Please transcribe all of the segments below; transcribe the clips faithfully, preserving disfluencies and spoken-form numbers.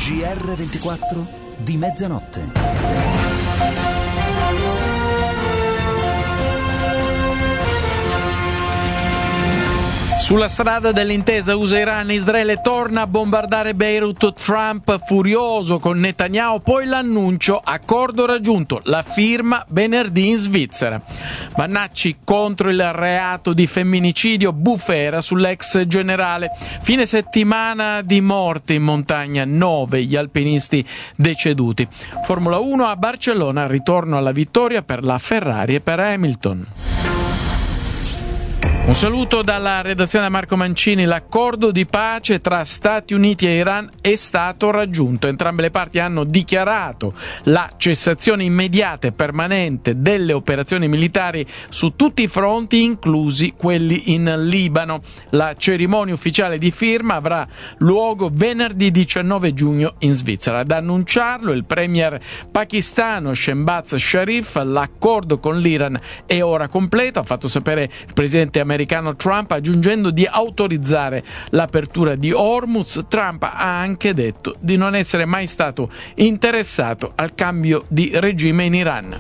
G R ventiquattro di mezzanotte. Sulla strada dell'intesa U S A-Iran, Israele torna a bombardare Beirut, Trump furioso con Netanyahu, poi l'annuncio, accordo raggiunto, la firma venerdì in Svizzera. Vannacci contro il reato di femminicidio, bufera sull'ex generale. Fine settimana di morte in montagna, nove gli alpinisti deceduti. Formula uno a Barcellona, ritorno alla vittoria per la Ferrari e per Hamilton. Un saluto dalla redazione da Marco Mancini. L'accordo di pace tra Stati Uniti e Iran è stato raggiunto. Entrambe le parti hanno dichiarato la cessazione immediata e permanente delle operazioni militari su tutti i fronti, inclusi quelli in Libano. La cerimonia ufficiale di firma avrà luogo venerdì diciannove giugno in Svizzera. Ad annunciarlo il premier pakistano Shehbaz Sharif. L'accordo con l'Iran è ora completo, ha fatto sapere il presidente americano americano Trump, aggiungendo di autorizzare l'apertura di Hormuz. Trump ha anche detto di non essere mai stato interessato al cambio di regime in Iran.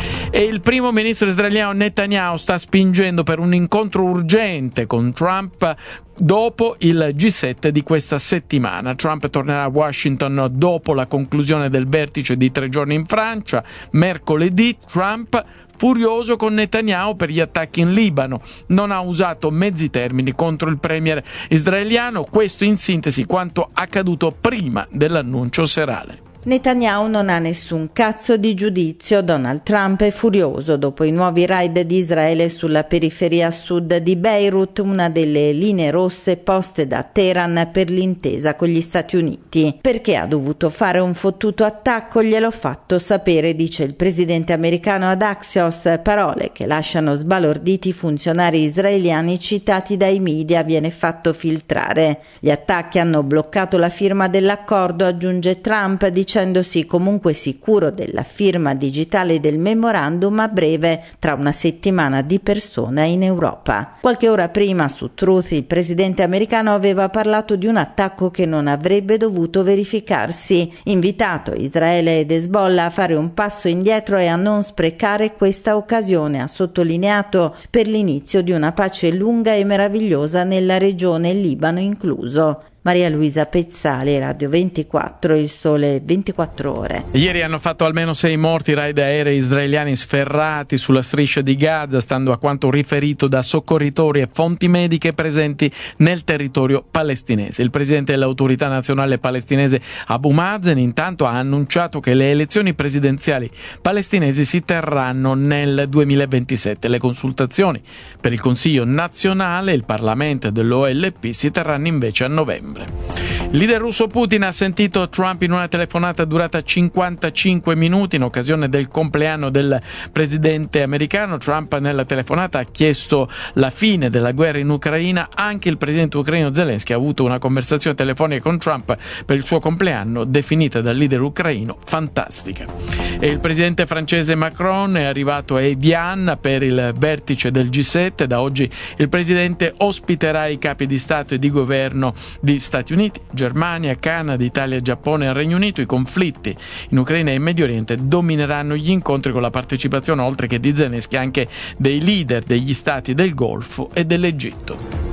E il primo ministro israeliano Netanyahu sta spingendo per un incontro urgente con Trump dopo il G sette di questa settimana. Trump tornerà a Washington dopo la conclusione del vertice di tre giorni in Francia. Mercoledì Trump, furioso con Netanyahu per gli attacchi in Libano, non ha usato mezzi termini contro il premier israeliano. Questo in sintesi quanto accaduto prima dell'annuncio serale. Netanyahu non ha nessun cazzo di giudizio. Donald Trump è furioso dopo i nuovi raid di Israele sulla periferia sud di Beirut, una delle linee rosse poste da Teheran per l'intesa con gli Stati Uniti. Perché ha dovuto fare un fottuto attacco? Gliel'ho fatto sapere, dice il presidente americano ad Axios, parole che lasciano sbalorditi i funzionari israeliani citati dai media, viene fatto filtrare. Gli attacchi hanno bloccato la firma dell'accordo, aggiunge Trump, dicendosi comunque sicuro della firma digitale del memorandum a breve, tra una settimana di persona in Europa. Qualche ora prima su Truth il presidente americano aveva parlato di un attacco che non avrebbe dovuto verificarsi, invitato Israele ed Hezbollah a fare un passo indietro e a non sprecare questa occasione, ha sottolineato, per l'inizio di una pace lunga e meravigliosa nella regione, Libano incluso. Maria Luisa Pezzali, Radio ventiquattro, Il Sole ventiquattro Ore. Ieri hanno fatto almeno sei morti raid aerei israeliani sferrati sulla striscia di Gaza, stando a quanto riferito da soccorritori e fonti mediche presenti nel territorio palestinese. Il presidente dell'autorità nazionale palestinese Abu Mazen intanto ha annunciato che le elezioni presidenziali palestinesi si terranno nel duemilaventisette. Le consultazioni per il Consiglio nazionale e il Parlamento dell'O L P si terranno invece a novembre. Il leader russo Putin ha sentito Trump in una telefonata durata cinquantacinque minuti in occasione del compleanno del presidente americano. Trump nella telefonata ha chiesto la fine della guerra in Ucraina. Anche il presidente ucraino Zelensky ha avuto una conversazione telefonica con Trump per il suo compleanno, definita dal leader ucraino fantastica. E il presidente francese Macron è arrivato a Evian per il vertice del G sette. Da oggi il presidente ospiterà i capi di Stato e di governo di Stati Uniti, Germania, Canada, Italia, Giappone e Regno Unito. I conflitti in Ucraina e in Medio Oriente domineranno gli incontri con la partecipazione, oltre che di Zelensky, anche dei leader degli stati del Golfo e dell'Egitto.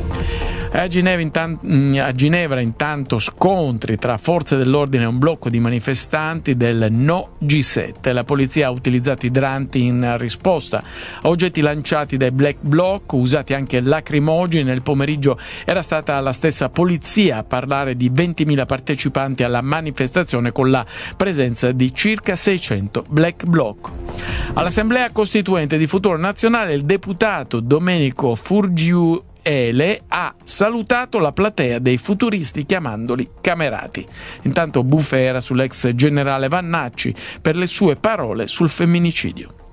A Ginevra, intanto, a Ginevra intanto scontri tra forze dell'ordine e un blocco di manifestanti del no G sette. La polizia ha utilizzato idranti in risposta a oggetti lanciati dai Black Bloc, usati anche lacrimogeni. Nel pomeriggio era stata la stessa polizia a parlare di ventimila partecipanti alla manifestazione, con la presenza di circa seicento Black Bloc. All'Assemblea Costituente di Futuro Nazionale il deputato Domenico Furgiu Ele ha salutato la platea dei futuristi chiamandoli camerati. Intanto bufera sull'ex generale Vannacci per le sue parole sul femminicidio.